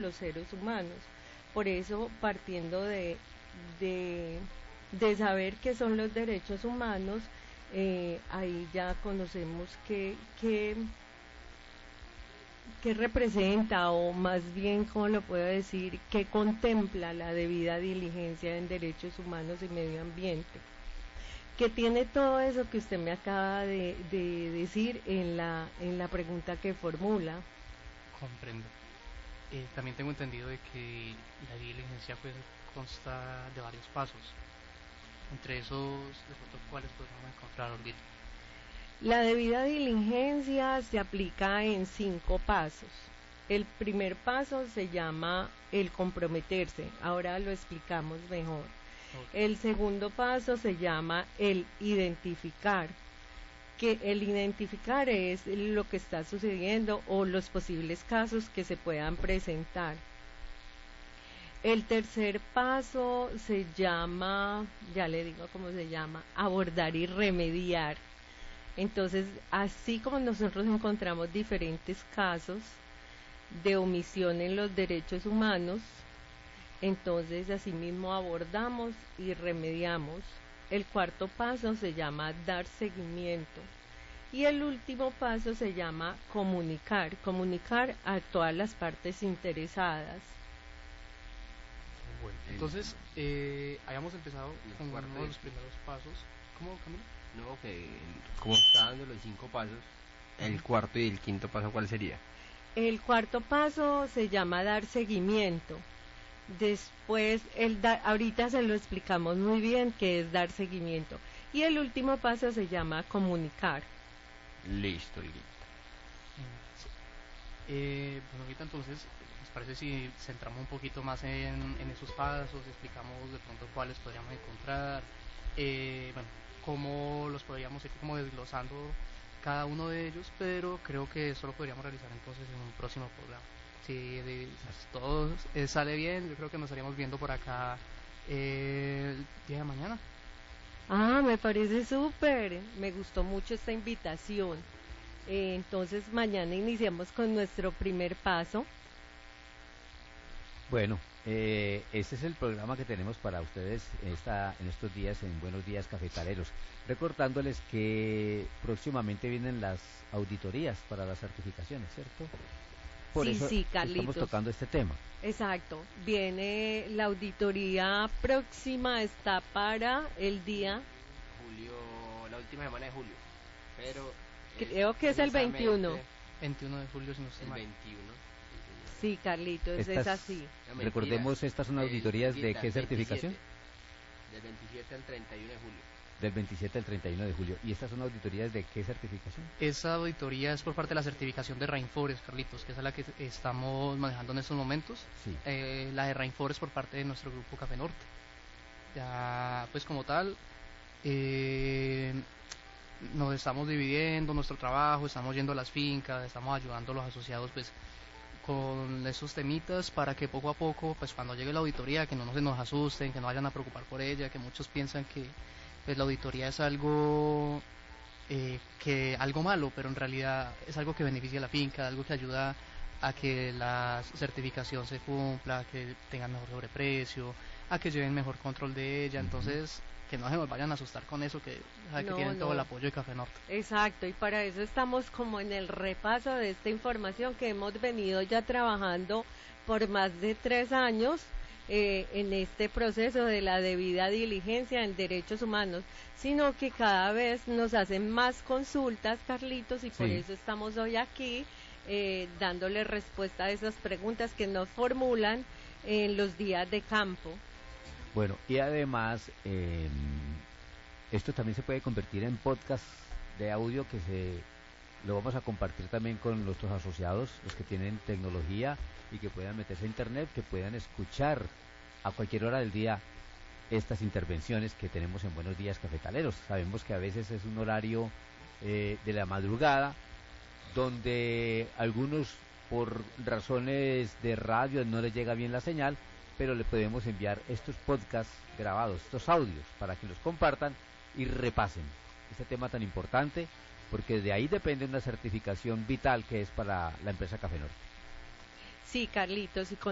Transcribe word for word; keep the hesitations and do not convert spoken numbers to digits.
los seres humanos. Por eso, partiendo de, de, de saber qué son los derechos humanos, eh, ahí ya conocemos qué, qué, qué representa, o más bien, ¿cómo lo puedo decir?, qué contempla la debida diligencia en derechos humanos y medio ambiente, que tiene todo eso que usted me acaba de, de decir en la, en la pregunta que formula. Comprendo. Eh, también tengo entendido de que la diligencia pues consta de varios pasos. Entre esos, de pronto, ¿cuáles podemos encontrar, Olguita? La debida diligencia se aplica en cinco pasos. El primer paso se llama el comprometerse, ahora lo explicamos mejor. Okay. El segundo paso se llama el identificar, que el identificar es lo que está sucediendo o los posibles casos que se puedan presentar. El tercer paso se llama, ya le digo cómo se llama, abordar y remediar. Entonces, así como nosotros encontramos diferentes casos de omisión en los derechos humanos, entonces asimismo abordamos y remediamos. El cuarto paso se llama dar seguimiento y el último paso se llama comunicar, comunicar a todas las partes interesadas. Bueno, entonces eh, hayamos empezado con uno de los primeros pasos. ¿Cómo, Camilo? No, que como está dando los cinco pasos, el cuarto y el quinto paso, ¿cuál sería? El cuarto paso se llama dar seguimiento. Después, el da, ahorita se lo explicamos muy bien qué es dar seguimiento. Y el último paso se llama comunicar. Listo, Liguita. Eh, bueno, ahorita entonces, ¿les parece si centramos un poquito más en, en esos pasos? Explicamos de pronto cuáles podríamos encontrar, eh, bueno, cómo los podríamos ir como desglosando cada uno de ellos, pero creo que eso lo podríamos realizar entonces en un próximo programa. Si de, todo eh, sale bien, yo creo que nos estaríamos viendo por acá eh, el día de mañana. Ah, me parece súper, me gustó mucho esta invitación. Eh, entonces mañana iniciamos con nuestro primer paso. Bueno, eh, este es el programa que tenemos para ustedes esta, en estos días en Buenos Días Cafetaleros, recordándoles que próximamente vienen las auditorías para las certificaciones, ¿cierto? Por sí, eso sí, Carlitos. Estamos tocando este tema. Exacto, viene la auditoría próxima, está para el día... Julio, la última semana de julio, pero... Creo que es el veintiuno. veintiuno de julio, si no estoy mal. El veintiuno. Sí, Carlitos, estas, es así. No, recordemos, estas son auditorías de qué certificación? Del veintisiete al treinta y uno de julio. Del veintisiete al treinta y uno de julio. ¿Y estas son auditorías de qué certificación? Esa auditoría es por parte de la certificación de Rainforest, Carlitos, que es la que estamos manejando en estos momentos. Sí. Eh, la de Rainforest por parte de nuestro grupo Café Norte. Ya, pues como tal, eh, nos estamos dividiendo nuestro trabajo, estamos yendo a las fincas, estamos ayudando a los asociados, pues, con esos temitas para que poco a poco, pues cuando llegue la auditoría, que no se nos asusten, que no vayan a preocupar por ella, que muchos piensan que pues la auditoría es algo eh, que algo malo, pero en realidad es algo que beneficia a la finca, algo que ayuda a que la certificación se cumpla, que tengan mejor sobreprecio, a que lleven mejor control de ella. Uh-huh. Entonces, que no se nos vayan a asustar con eso, que, o sea, que no, tienen no. todo el apoyo de Café Norte. Exacto, y para eso estamos como en el repaso de esta información que hemos venido ya trabajando por más de tres años eh, en este proceso de la debida diligencia en derechos humanos, sino que cada vez nos hacen más consultas, Carlitos, y sí. por eso estamos hoy aquí eh, dándole respuesta a esas preguntas que nos formulan en los días de campo. Bueno, y además eh, esto también se puede convertir en podcast de audio que se lo vamos a compartir también con nuestros asociados, los que tienen tecnología y que puedan meterse a internet, que puedan escuchar a cualquier hora del día estas intervenciones que tenemos en Buenos Días Cafetaleros. Sabemos que a veces es un horario eh, de la madrugada donde algunos por razones de radio no les llega bien la señal, pero le podemos enviar estos podcasts grabados, estos audios, para que los compartan y repasen este tema tan importante, porque de ahí depende una certificación vital que es para la empresa Café Norte. Sí, Carlitos, y con